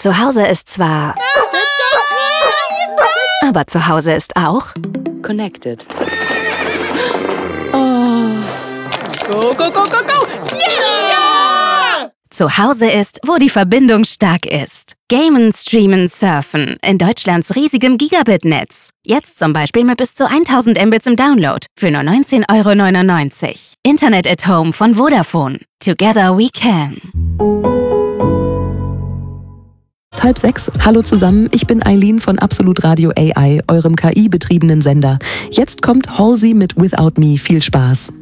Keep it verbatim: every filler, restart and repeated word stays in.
Zu Hause ist zwar... Aber zu Hause ist auch... Connected. Oh. Go, go, go, go, go! Yeah! Zu Hause ist, wo die Verbindung stark ist. Gamen, streamen, surfen. In Deutschlands riesigem Gigabit-Netz. Jetzt zum Beispiel mit bis zu tausend Mbits im Download. Für nur neunzehn Euro neunundneunzig. Internet at Home von Vodafone. Together we can. Halb sechs. Hallo zusammen, ich bin Eileen von Absolut Radio A I, eurem K I-betriebenen Sender. Jetzt kommt Halsey mit Without Me. Viel Spaß.